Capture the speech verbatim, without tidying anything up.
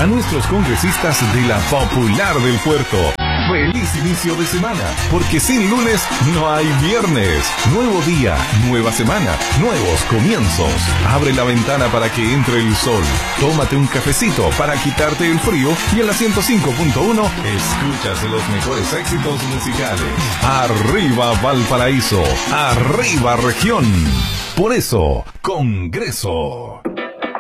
a nuestros congresistas de la Popular del Puerto. ¡Feliz inicio de semana! Porque sin lunes no hay viernes. Nuevo día, nueva semana, nuevos comienzos. Abre la ventana para que entre el sol. Tómate un cafecito para quitarte el frío y en la ciento cinco punto uno escuchas los mejores éxitos musicales. ¡Arriba Valparaíso! ¡Arriba Región! Por eso, Congreso.